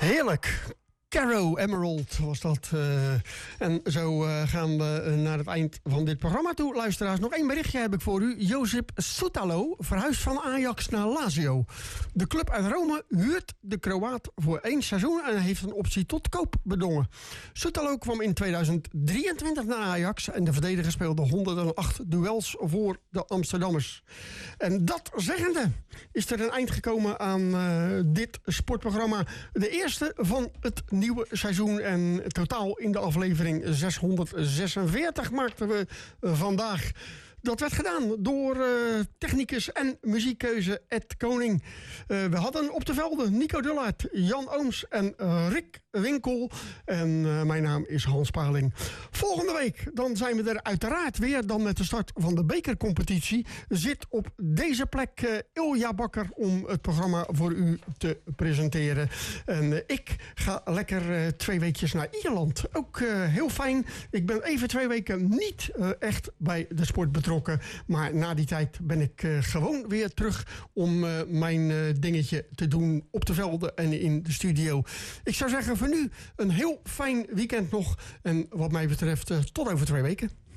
Heerlijk. Caro Emerald was dat. En zo gaan we naar het eind van dit programma toe. Luisteraars, nog één berichtje heb ik voor u. Josip Soutalo verhuist van Ajax naar Lazio. De club uit Rome huurt de Kroaat voor 1 seizoen en heeft een optie tot koop bedongen. Soutalo kwam in 2023 naar Ajax en de verdediger speelde 108 duels voor de Amsterdammers. En dat zeggende is er een eind gekomen aan dit sportprogramma. De eerste van het nieuwe seizoen en totaal in de aflevering 646 maakten we vandaag. Dat werd gedaan door technicus en muziekkeuze Ed Koning. We hadden op de velden Nico Dullaert, Jan Ooms en Rick Winkel. En mijn naam is Hans Paling. Volgende week dan zijn we er uiteraard weer. Dan met de start van de bekercompetitie zit op deze plek Ilja Bakker om het programma voor u te presenteren. En ik ga lekker 2 weekjes naar Ierland. Ook heel fijn. Ik ben even 2 weken niet echt bij de sport betrokken. Maar na die tijd ben ik gewoon weer terug om mijn dingetje te doen op de velden en in de studio. Ik zou zeggen voor nu een heel fijn weekend nog. En wat mij betreft tot over 2 weken.